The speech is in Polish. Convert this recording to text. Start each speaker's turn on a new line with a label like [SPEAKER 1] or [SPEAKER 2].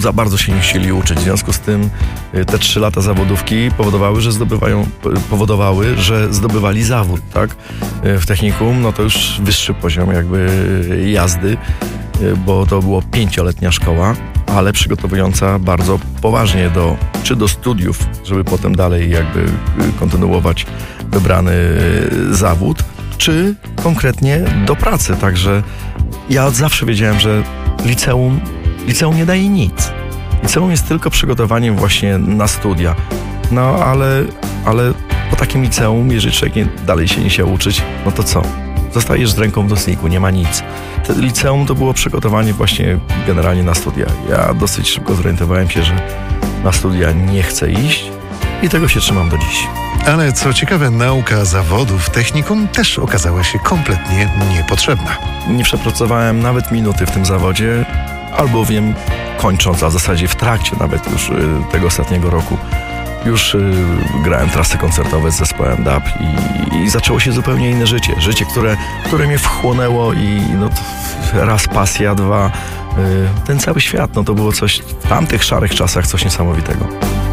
[SPEAKER 1] za bardzo się nie chcieli uczyć. W związku z tym te 3 lata zawodówki powodowały, że zdobywali zawód, tak? W technikum, no to już wyższy poziom jakby jazdy, bo to było 5-letnia szkoła, ale przygotowująca bardzo poważnie do studiów, żeby potem dalej jakby kontynuować wybrany zawód, czy konkretnie do pracy. Także ja od zawsze wiedziałem, że liceum nie daje nic. Liceum jest tylko przygotowaniem właśnie na studia. No ale po takim liceum, jeżeli człowiek dalej się nie chciał uczyć, no to co? Zostajesz z ręką w nocniku, nie ma nic. Liceum to było przygotowanie właśnie generalnie na studia. Ja dosyć szybko zorientowałem się, że na studia nie chcę iść i tego się trzymam do dziś.
[SPEAKER 2] Ale co ciekawe, nauka zawodu w technikum też okazała się kompletnie niepotrzebna.
[SPEAKER 1] Nie przepracowałem nawet minuty w tym zawodzie, albowiem kończąc, a w zasadzie w trakcie nawet już tego ostatniego roku, już grałem trasy koncertowe z zespołem DAB i zaczęło się zupełnie inne życie. Życie, które mnie wchłonęło i no, raz pasja, 2 ten cały świat, no to było coś w tamtych szarych czasach, coś niesamowitego.